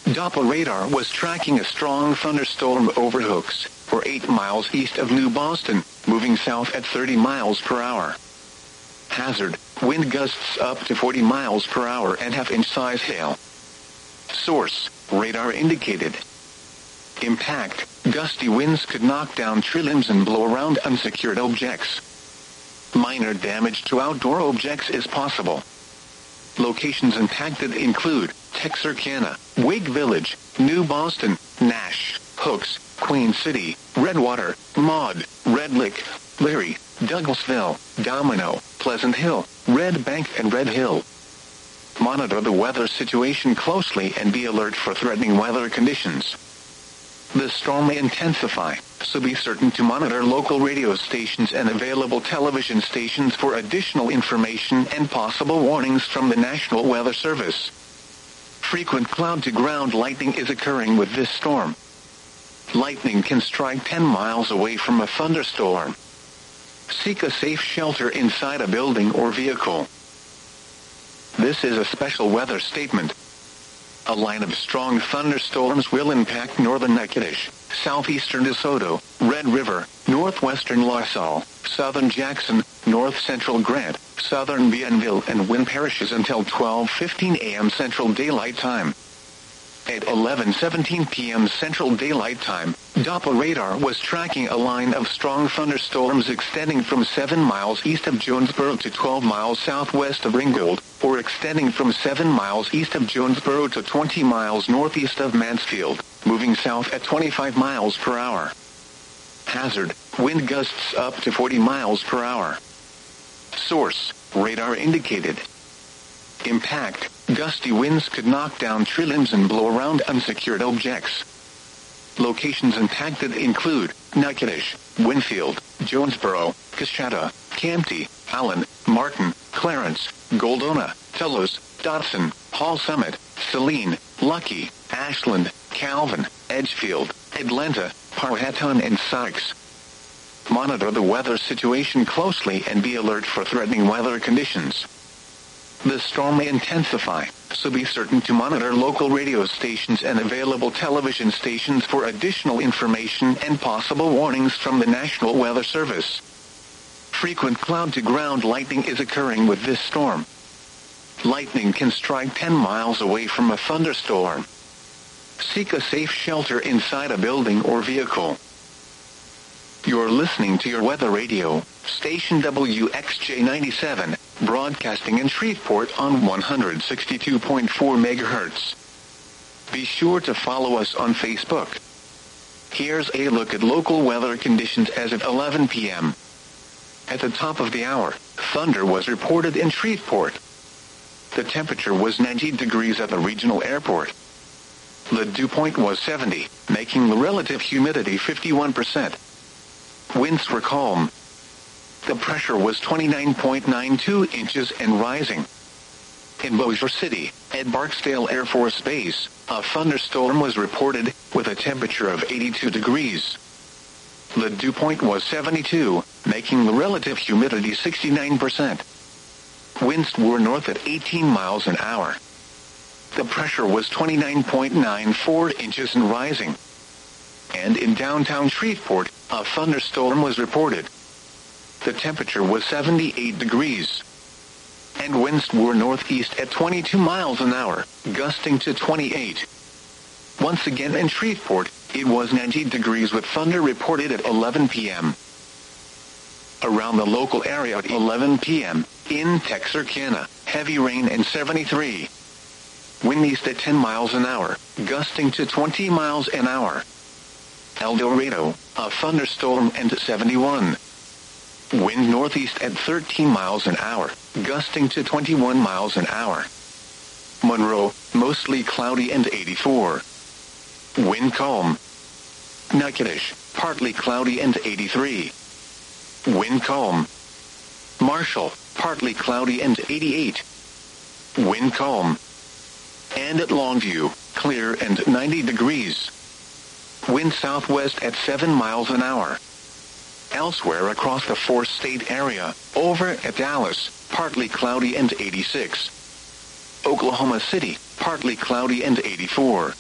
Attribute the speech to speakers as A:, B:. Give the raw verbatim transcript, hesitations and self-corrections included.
A: Doppler radar was tracking a strong thunderstorm over Hooks, for eight miles east of New Boston, moving south at thirty miles per hour. Hazard, wind gusts up to forty miles per hour and half-inch size hail. Source, radar indicated. Impact, gusty winds could knock down tree limbs and blow around unsecured objects. Minor damage to outdoor objects is possible. Locations impacted include Texarkana, Wake Village, New Boston, Nash, Hooks, Queen City, Redwater, Maud, Red Lick, Leary, Douglasville, Domino, Pleasant Hill, Red Bank and Red Hill. Monitor the weather situation closely and be alert for threatening weather conditions. The storm may intensify, so be certain to monitor local radio stations and available television stations for additional information and possible warnings from the National Weather Service. Frequent cloud-to-ground lightning is occurring with this storm. Lightning can strike ten miles away from a thunderstorm. Seek a safe shelter inside a building or vehicle. This is a special weather statement. A line of strong thunderstorms will impact northern Natchitoches, southeastern DeSoto, Red River, northwestern LaSalle, southern Jackson, north-central Grant, southern Bienville and Wynn parishes until twelve fifteen a m Central Daylight Time. At eleven seventeen p m Central Daylight Time, Doppler radar was tracking a line of strong thunderstorms extending from seven miles east of Jonesboro to twelve miles southwest of Ringgold, or extending from seven miles east of Jonesboro to twenty miles northeast of Mansfield, moving south at twenty-five miles per hour. Hazard, wind gusts up to forty miles per hour. Source, radar indicated. Impact, gusty winds could knock down tree limbs and blow around unsecured objects. Locations impacted include Natchitoches, Winfield, Jonesboro, Coshada, Campty, Allen, Martin, Clarence, Goldona, Telos, Dodson, Hall Summit, Saline, Lucky, Ashland, Calvin, Edgefield, Atlanta, Powhatan and Sykes. Monitor the weather situation closely and be alert for threatening weather conditions. The storm may intensify, so be certain to monitor local radio stations and available television stations for additional information and possible warnings from the National Weather Service. Frequent cloud-to-ground lightning is occurring with this storm. Lightning can strike ten miles away from a thunderstorm. Seek a safe shelter inside a building or vehicle. You're listening to your weather radio, station W X J ninety-seven, broadcasting in Shreveport on one hundred sixty-two point four megahertz. Be sure to follow us on Facebook. Here's a look at local weather conditions as of eleven p m At the top of the hour, thunder was reported in Shreveport. The temperature was ninety degrees at the regional airport. The dew point was seventy, making the relative humidity fifty-one percent. Winds were calm. The pressure was twenty-nine point nine two inches and rising. In Bossier City, at Barksdale Air Force Base, a thunderstorm was reported, with a temperature of eighty-two degrees. The dew point was seventy-two, making the relative humidity sixty-nine percent. Winds were north at eighteen miles an hour. The pressure was twenty-nine point nine four inches and rising. And in downtown Shreveport, a thunderstorm was reported. The temperature was seventy-eight degrees. And winds were northeast at twenty-two miles an hour, gusting to twenty-eight. Once again in Shreveport, it was ninety degrees with thunder reported at eleven p m Around the local area at eleven p m, in Texarkana, heavy rain and seventy-three. Wind east at ten miles an hour, gusting to twenty miles an hour. El Dorado, a thunderstorm and seventy-one. Wind northeast at thirteen miles an hour, gusting to twenty-one miles an hour. Monroe, mostly cloudy and eighty-four. Wind calm. Natchitoches, partly cloudy and eighty-three. Wind calm. Marshall, partly cloudy and eighty-eight. Wind calm. And at Longview, clear and ninety degrees. Wind southwest at seven miles an hour. Elsewhere across the four-state area, over at Dallas, partly cloudy and eighty-six. Oklahoma City, partly cloudy and eighty-four.